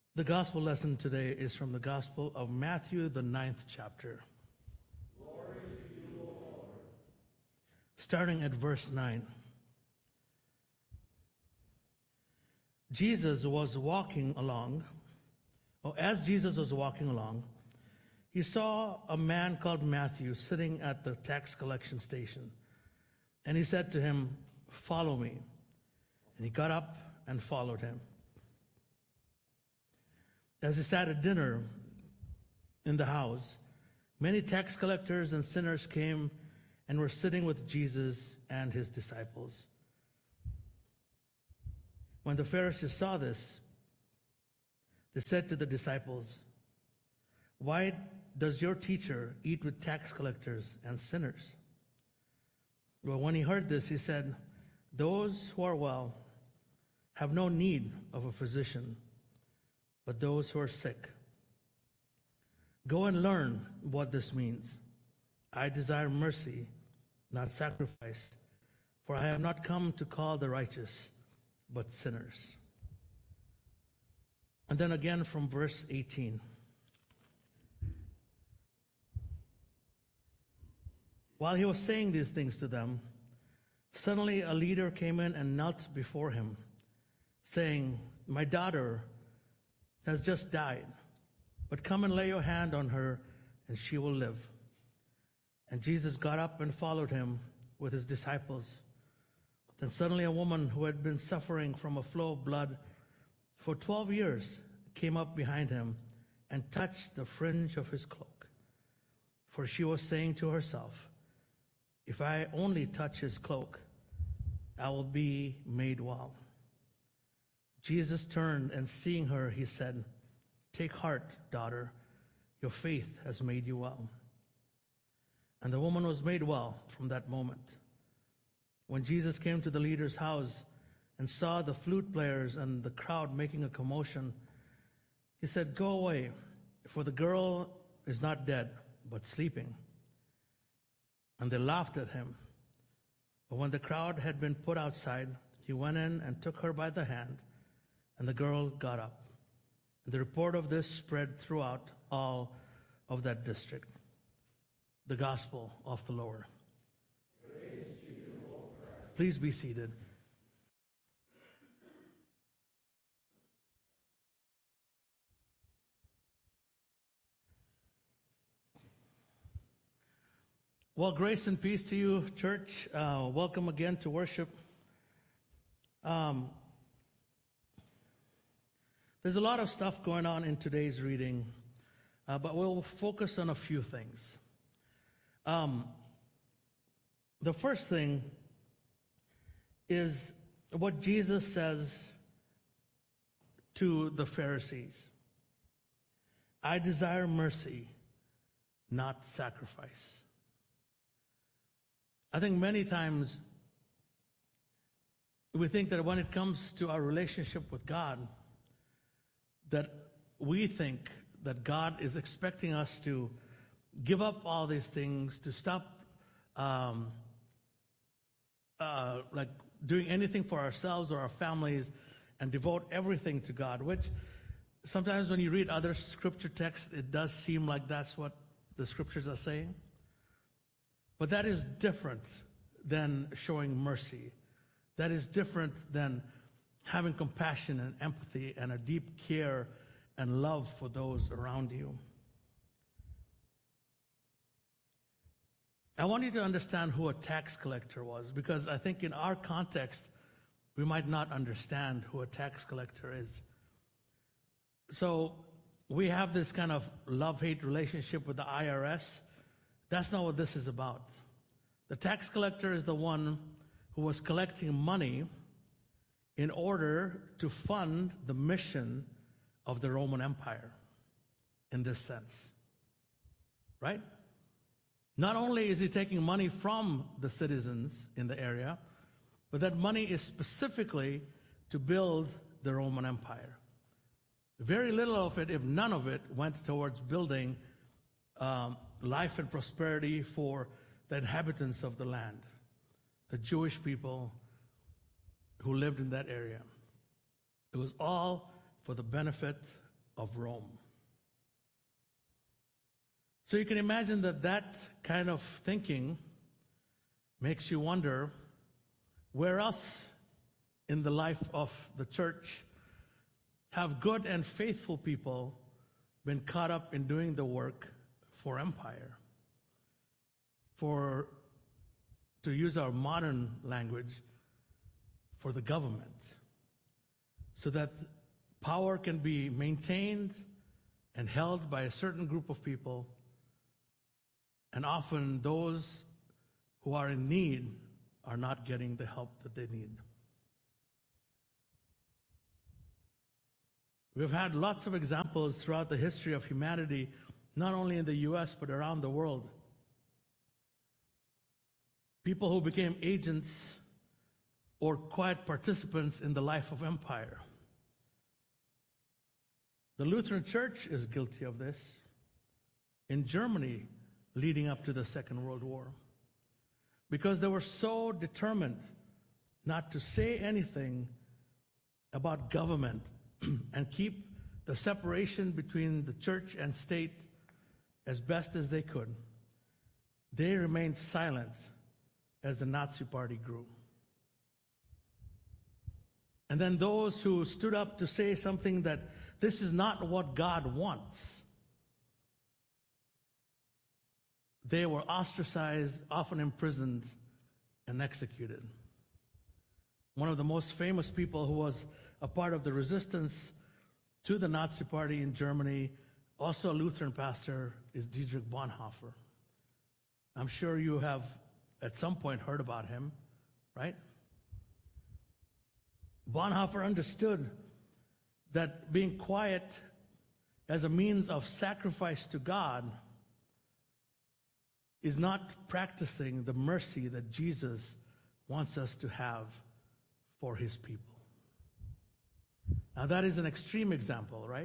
The gospel lesson today is from the Gospel of Matthew, the 9th chapter. Glory to you, Lord. Starting at verse 9. Jesus was walking along, as Jesus was walking along, he saw a man called Matthew sitting at the tax collection station. And he said to him, "Follow me." And he got up and followed him. As he sat at dinner in the house, many tax collectors and sinners came and were sitting with Jesus and his disciples. When the Pharisees saw this, they said to the disciples, "Why does your teacher eat with tax collectors and sinners?" Well, when he heard this, he said, "Those who are well have no need of a physician, but those who are sick. Go and learn what this means. I desire mercy, not sacrifice, for I have not come to call the righteous, but sinners." And then again from verse 18. While he was saying these things to them, suddenly a leader came in and knelt before him, saying, "My daughter has just died, but come and lay your hand on her, and she will live." And Jesus got up and followed him with his disciples. Then suddenly a woman who had been suffering from a flow of blood for 12 years came up behind him and touched the fringe of his cloak. For she was saying to herself, "If I only touch his cloak, I will be made well." Jesus turned and seeing her, he said, "Take heart, daughter, your faith has made you well." And the woman was made well from that moment. When Jesus came to the leader's house and saw the flute players and the crowd making a commotion, he said, "Go away, for the girl is not dead, but sleeping." And they laughed at him. But when the crowd had been put outside, he went in and took her by the hand, and the girl got up. And the report of this spread throughout all of that district. The gospel of the Lord. Praise to you, Lord Christ. Please be seated. Well, grace and peace to you, church. Welcome again to worship. There's a lot of stuff going on in today's reading, but we'll focus on a few things. The first thing is what Jesus says to the Pharisees. "I desire mercy, not sacrifice." I think many times we think that when it comes to our relationship with God, that we think that God is expecting us to give up all these things, to stop like doing anything for ourselves or our families and devote everything to God, which sometimes when you read other scripture texts, it does seem like that's what the scriptures are saying. But that is different than showing mercy. That is different than having compassion and empathy and a deep care and love for those around you. I want you to understand who a tax collector was, because I think in our context, we might not understand who a tax collector is. So we have this kind of love-hate relationship with the IRS. That's not what this is about. The tax collector is the one who was collecting money in order to fund the mission of the Roman Empire, in this sense. Right? Not only is he taking money from the citizens in the area, but that money is specifically to build the Roman Empire. Very little of it, if none of it, went towards building life and prosperity for the inhabitants of the land, the Jewish people who lived in that area. It was all for the benefit of Rome. So you can imagine that kind of thinking makes you wonder, where else in the life of the church have good and faithful people been caught up in doing the work for empire? To use our modern language, for the government, so that power can be maintained and held by a certain group of people, and often those who are in need are not getting the help that they need. We've had lots of examples throughout the history of humanity, not only in the U.S., but around the world. People who became agents or quiet participants in the life of empire. The Lutheran Church is guilty of this in Germany leading up to the Second World War, because they were so determined not to say anything about government and keep the separation between the church and state as best as they could. They remained silent as the Nazi Party grew. And then those who stood up to say something that this is not what God wants, they were ostracized, often imprisoned, and executed. One of the most famous people who was a part of the resistance to the Nazi Party in Germany, also a Lutheran pastor, is Dietrich Bonhoeffer. I'm sure you have at some point heard about him, right? Bonhoeffer understood that being quiet as a means of sacrifice to God is not practicing the mercy that Jesus wants us to have for his people. Now, that is an extreme example, right?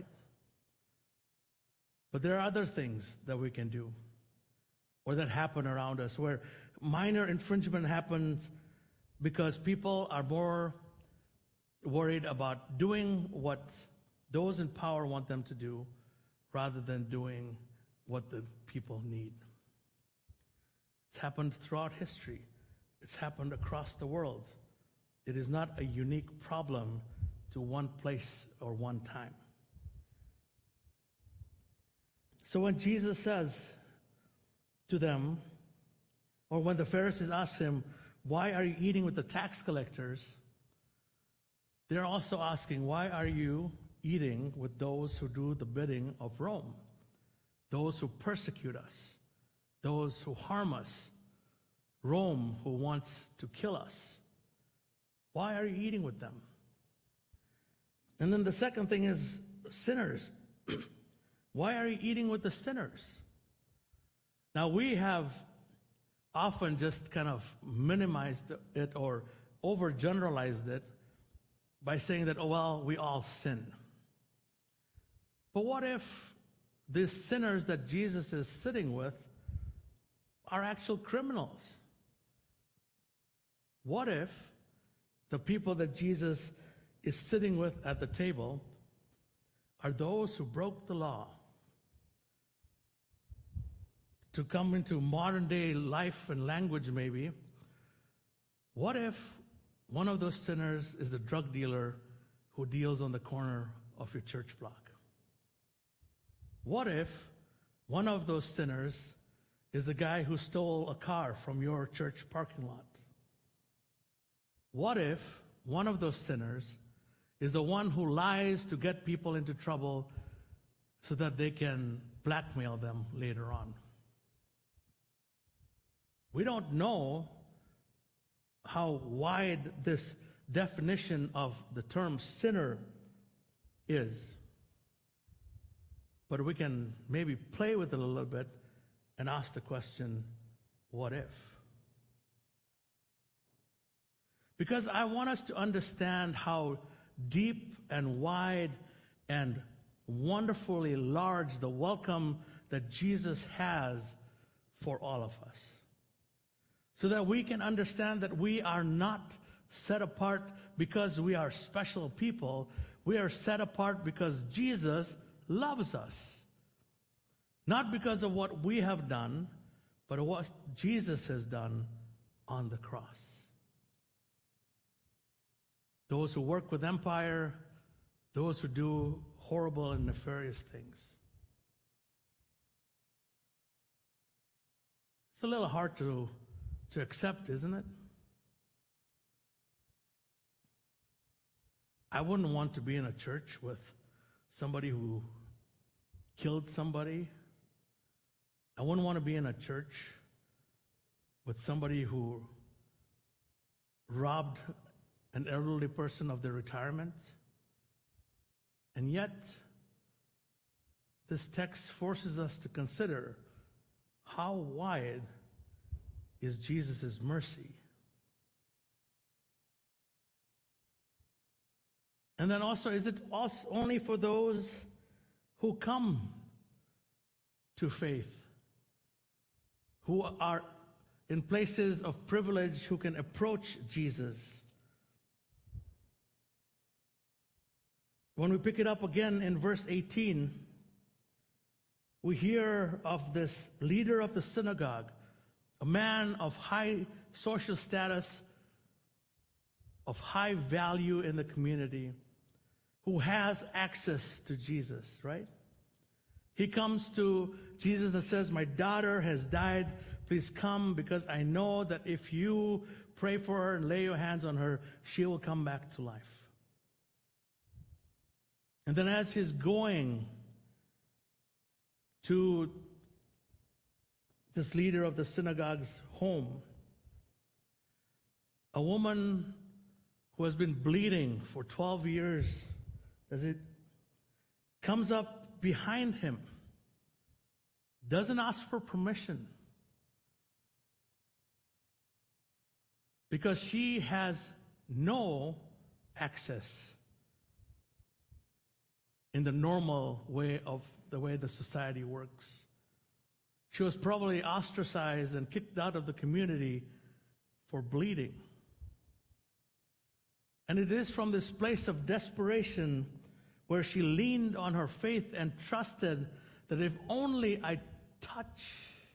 But there are other things that we can do or that happen around us where minor infringement happens because people are more worried about doing what those in power want them to do rather than doing what the people need. It's happened throughout history. It's happened across the world. It is not a unique problem to one place or one time. So when Jesus says to them, or when the Pharisees ask him, why are you eating with the tax collectors? They're also asking, why are you eating with those who do the bidding of Rome? Those who persecute us, those who harm us, Rome who wants to kill us. Why are you eating with them? And then the second thing is sinners. Why are you eating with the sinners? Now, we have often just kind of minimized it or overgeneralized it by saying that, oh, well, we all sin. But what if these sinners that Jesus is sitting with are actual criminals? What if the people that Jesus is sitting with at the table are those who broke the law? To come into modern day life and language maybe, what if one of those sinners is a drug dealer who deals on the corner of your church block? What if one of those sinners is a guy who stole a car from your church parking lot? What if one of those sinners is the one who lies to get people into trouble so that they can blackmail them later on? We don't know how wide this definition of the term sinner is, but we can maybe play with it a little bit and ask the question, what if? Because I want us to understand how deep and wide and wonderfully large the welcome that Jesus has for all of us. So that we can understand that we are not set apart because we are special people. We are set apart because Jesus loves us. Not because of what we have done, but what Jesus has done on the cross. Those who work with empire, those who do horrible and nefarious things. It's a little hard to accept, isn't it? I wouldn't want to be in a church with somebody who killed somebody. I wouldn't want to be in a church with somebody who robbed an elderly person of their retirement. And yet, this text forces us to consider how wide is Jesus' mercy. And then also, is it also only for those who come to faith, who are in places of privilege, who can approach Jesus? When we pick it up again in verse 18, we hear of this leader of the synagogue, a man of high social status, of high value in the community, who has access to Jesus, right? He comes to Jesus and says, "My daughter has died. Please come, because I know that if you pray for her and lay your hands on her, she will come back to life." And then as he's going to this leader of the synagogue's home, a woman who has been bleeding for 12 years, as it comes up behind him, doesn't ask for permission, because she has no access in the normal way of the way the society works. She was probably ostracized and kicked out of the community for bleeding. And it is from this place of desperation where she leaned on her faith and trusted that if only I touch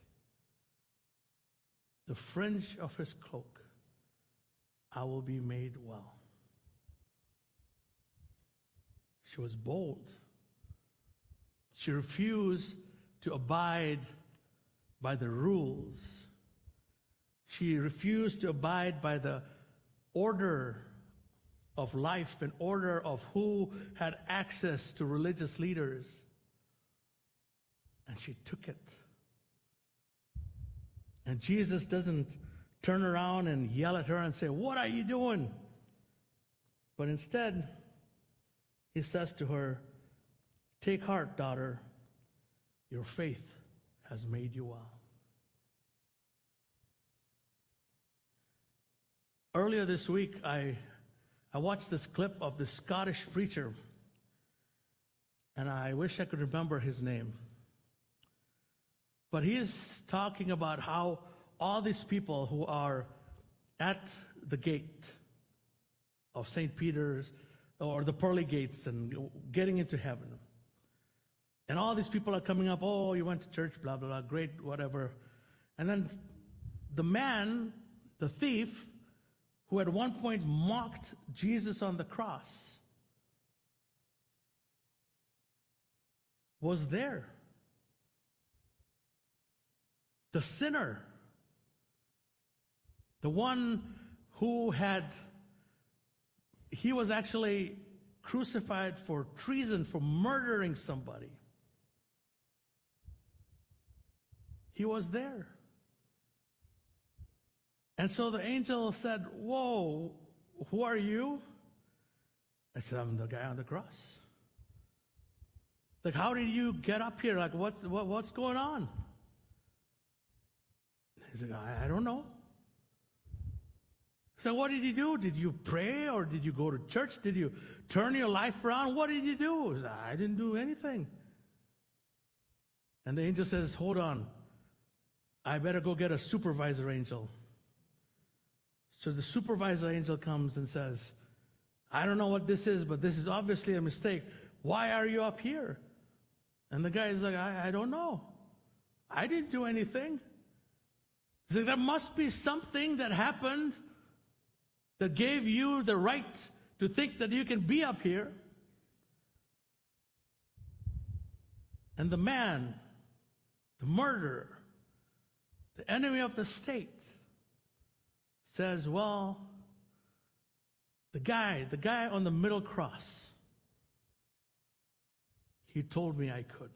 the fringe of his cloak, I will be made well. She was bold. She refused to abide by the rules. She refused to abide by the order of life and order of who had access to religious leaders. And she took it. And Jesus doesn't turn around and yell at her and say, "What are you doing?" But instead, he says to her, "Take heart, daughter. Your faith has made you well." Earlier this week, I watched this clip of this Scottish preacher, and I wish I could remember his name. But he is talking about how all these people who are at the gate of St. Peter's, or the pearly gates, and getting into heaven. And all these people are coming up, "Oh, you went to church, blah, blah, blah, great, whatever." And then the man, the thief, who at one point mocked Jesus on the cross, was there. The sinner, the one who he was actually crucified for treason, for murdering somebody. He was there. And so the angel said, "Whoa, who are you?" I said, "I'm the guy on the cross." Like, "How did you get up here? Like, what's going on?" He's like, I don't know." So what did you do? Did you pray, or did you go to church? Did you turn your life around? What did you do? He said, "I didn't do anything." And the angel says, "Hold on. I better go get a supervisor angel." So the supervisor angel comes and says, "I don't know what this is, but this is obviously a mistake. Why are you up here? And the guy is like, I don't know. I didn't do anything. He's like, there must be something that happened that gave you the right to think that you can be up here. And the man, the murderer, the enemy of the state, says, well, the guy on the middle cross, he told me I could.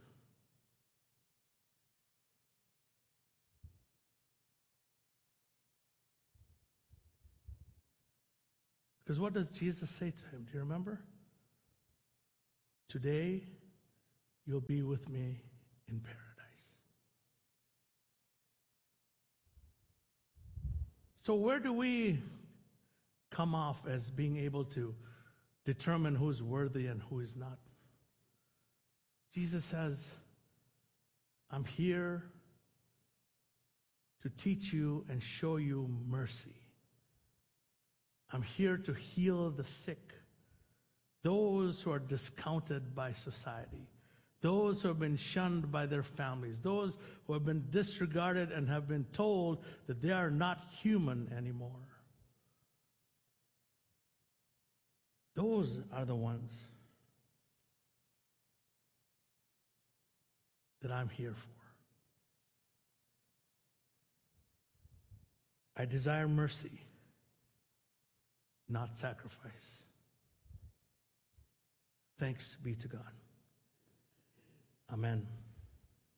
Because what does Jesus say to him? Do you remember? Today, you'll be with me in paradise. So where do we come off as being able to determine who's worthy and who is not? Jesus says, I'm here to teach you and show you mercy. I'm here to heal the sick, those who are discounted by society, those who have been shunned by their families, those who have been disregarded and have been told that they are not human anymore. Those are the ones that I'm here for. I desire mercy, not sacrifice. Thanks be to God. Amen.